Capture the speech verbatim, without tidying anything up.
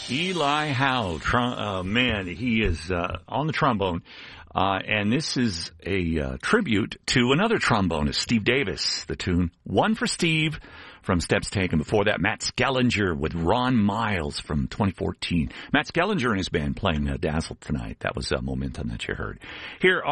Eli Howe, tr- uh, man, he is uh, on the trombone. Uh, and this is a uh, tribute to another trombonist, Steve Davis, the tune One for Steve from Steps Taken. Before that, Matt Skellinger with Ron Miles from twenty fourteen. Matt Skellinger and his band playing uh, Dazzled tonight. That was uh, Momentum that you heard. Here